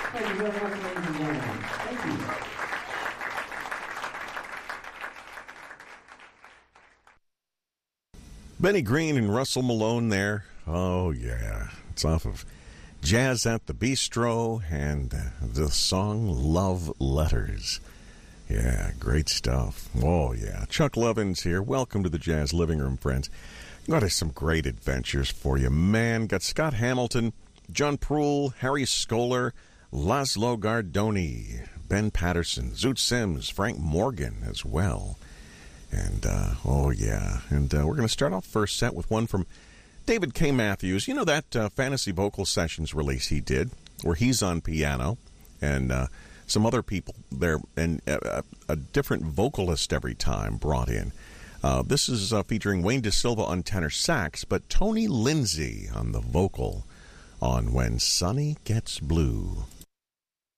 Thank you very much, ladies and gentlemen. Thank you. Benny Green and Russell Malone there. Oh, yeah. It's off of Jazz at the Bistro and the song Love Letters. Yeah, great stuff. Oh, yeah. Chuck Lovins here. Welcome to the Jazz Living Room, friends. Got some great adventures for you, man. Got Scott Hamilton, John Proulx, Harry Skoller, Laszlo Gardoni, Ben Patterson, Zoot Sims, Frank Morgan as well. And, oh, yeah. And we're going to start off first set with one from David K. Matthews. You know that Fantasy Vocal Sessions release he did, where he's on piano and some other people there, and a different vocalist every time brought in. This is featuring Wayne DeSilva on tenor sax, but Tony Lindsay on the vocal on When Sunny Gets Blue.